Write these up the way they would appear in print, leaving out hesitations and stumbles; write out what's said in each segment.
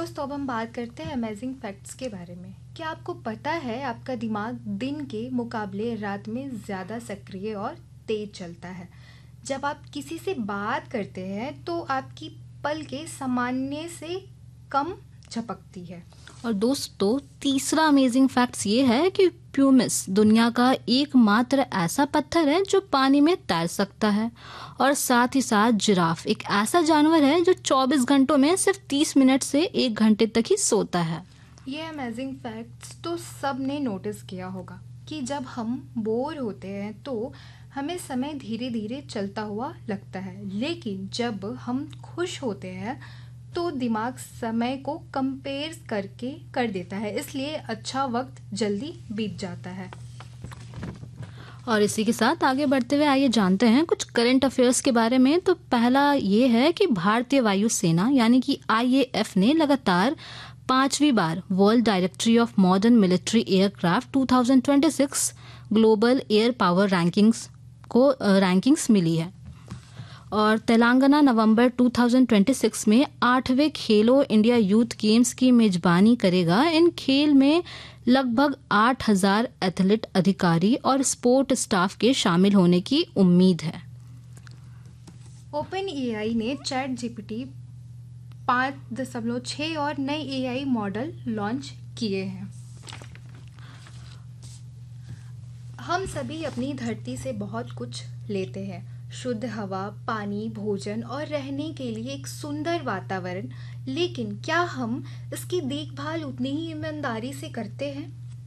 दोस्तों अब हम बात करते हैं अमेजिंग फैक्ट्स के बारे में। क्या आपको पता है आपका दिमाग दिन के मुकाबले रात में ज़्यादा सक्रिय और तेज चलता है। जब आप किसी से बात करते हैं तो आपकी पलकें सामान्य से कम झपकती है। और दोस्तों तीसरा अमेजिंग फैक्ट्स ये है कि प्यूमिस दुनिया का एकमात्र ऐसा पत्थर है जो पानी में तैर सकता है। और साथ ही साथ जिराफ एक ऐसा जानवर है जो 24 घंटों में सिर्फ 30 मिनट से 1 घंटे तक ही सोता है। ये अमेजिंग फैक्ट्स तो सब ने नोटिस किया होगा कि जब हम बोर होते हैं तो हमें समय धीरे धीरे चलता हुआ लगता है, लेकिन जब हम खुश होते हैं तो दिमाग समय को कंपेयर करके कर देता है, इसलिए अच्छा वक्त जल्दी बीत जाता है। और इसी के साथ आगे बढ़ते हुए आइए जानते हैं कुछ करंट अफेयर्स के बारे में। तो पहला ये है कि भारतीय वायुसेना यानी कि IAF ने लगातार 5वीं बार world directory of modern military aircraft 2026 global air power rankings मिली है। और तेलंगाना नवंबर 2026 में 8वें खेलो इंडिया यूथ गेम्स की मेजबानी करेगा। इन खेल में लगभग 8000 एथलीट, अधिकारी और स्पोर्ट स्टाफ के शामिल होने की उम्मीद है। ओपन AI ने चैट GPT 5.6 और नए AI मॉडल लॉन्च किए हैं। हम सभी अपनी धरती से बहुत कुछ लेते हैं, शुद्ध हवा, पानी, भोजन और रहने के लिए एक सुंदर वातावरण, लेकिन क्या हम इसकी देखभाल उतनी ही ईमानदारी से करते हैं?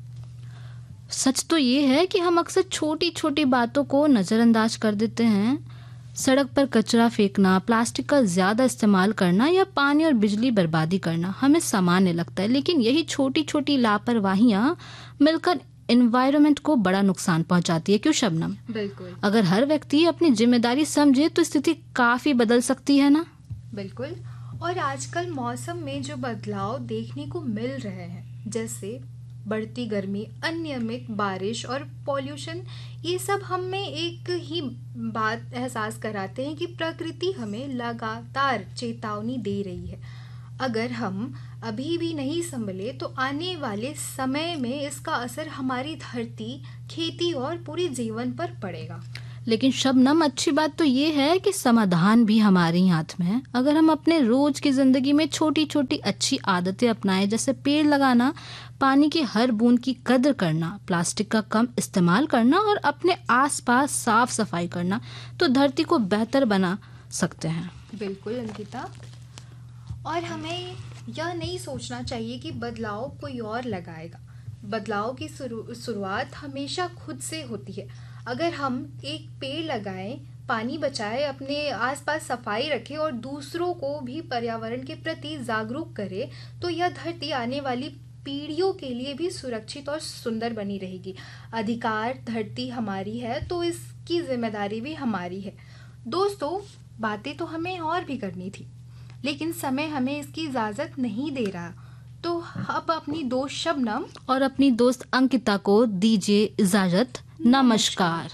सच तो ये है कि हम अक्सर छोटी छोटी बातों को नज़रअंदाज कर देते हैं। सड़क पर कचरा फेंकना, प्लास्टिक का ज़्यादा इस्तेमाल करना या पानी और बिजली बर्बादी करना हमें सामान्य लगता है, लेकिन यही छोटी छोटी लापरवाहियाँ मिलकर एनवायरनमेंट को बड़ा नुकसान पहुंचाती है। क्यों शबनम? बिल्कुल। अगर हर व्यक्ति अपनी जिम्मेदारी समझे तो स्थिति काफी बदल सकती है ना। बिल्कुल। और आजकल मौसम में जो बदलाव देखने को मिल रहे हैं, जैसे बढ़ती गर्मी, अनियमित बारिश और पॉल्यूशन, ये सब हमें एक ही बात एहसास कराते हैं कि प्रकृति हमें लगातार चेतावनी दे रही है। अगर हम अभी भी नहीं संभले तो आने वाले समय में इसका असर हमारी धरती, खेती और पूरे जीवन पर पड़ेगा। लेकिन शबनम अच्छी बात तो ये है कि समाधान भी हमारे ही हाथ में है। अगर हम अपने रोज की जिंदगी में छोटी छोटी अच्छी आदतें अपनाएं, जैसे पेड़ लगाना, पानी की हर बूंद की कदर करना, प्लास्टिक का कम इस्तेमाल करना और अपने आसपास साफ सफाई करना, तो धरती को बेहतर बना सकते हैं। बिल्कुल अंकिता। और हमें यह नहीं सोचना चाहिए कि बदलाव कोई और लगाएगा। बदलाव की शुरुआत हमेशा खुद से होती है। अगर हम एक पेड़ लगाएं, पानी बचाएं, अपने आसपास सफाई रखें और दूसरों को भी पर्यावरण के प्रति जागरूक करें, तो यह धरती आने वाली पीढ़ियों के लिए भी सुरक्षित और सुंदर बनी रहेगी। अधिकार धरती हमारी है तो इसकी जिम्मेदारी भी हमारी है। दोस्तों, बातें तो हमें और भी करनी थी, लेकिन समय हमें इसकी इजाज़त नहीं दे रहा। तो अब अपनी दोस्त शबनम और अपनी दोस्त अंकिता को दीजिए इजाजत। नमस्कार।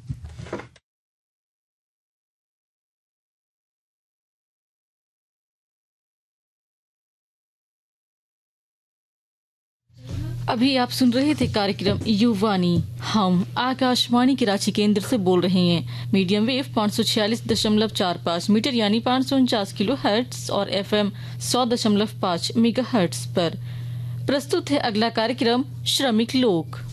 अभी आप सुन रहे थे कार्यक्रम युवानी। हम आकाशवाणी के रांची केंद्र से बोल रहे हैं। मीडियम वेव 546.45 मीटर यानी 549 किलो हर्ट्ज और FM 100.5 मेगा हर्ट्ज पर। प्रस्तुत है अगला कार्यक्रम श्रमिक लोक।